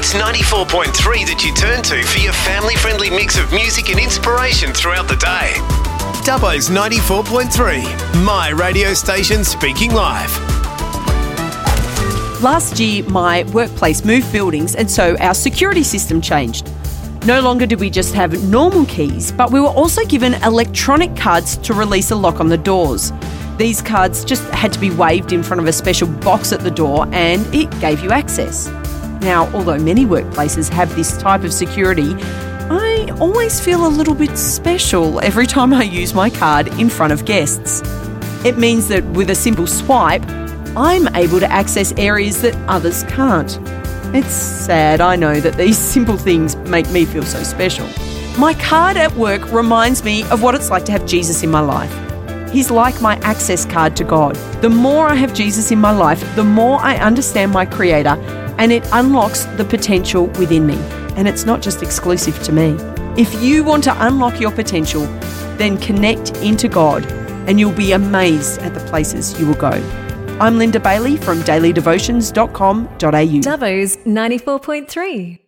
It's 94.3 that you turn to for your family-friendly mix of music and inspiration throughout the day. Dubbo's 94.3, my radio station speaking live. Last year, my workplace moved buildings, and so our security system changed. No longer did we just have normal keys, but we were also given electronic cards to release a lock on the doors. These cards just had to be waved in front of a special box at the door, and it gave you access. Now, although many workplaces have this type of security, I always feel a little bit special every time I use my card in front of guests. It means that with a simple swipe, I'm able to access areas that others can't. It's sad, I know, that these simple things make me feel so special. My card at work reminds me of what it's like to have Jesus in my life. He's like my access card to God. The more I have Jesus in my life, the more I understand my Creator, and it unlocks the potential within me. And it's not just exclusive to me. If you want to unlock your potential, then connect into God, and you'll be amazed at the places you will go. I'm Linda Bailey from dailydevotions.com.au. Dubbo's 94.3.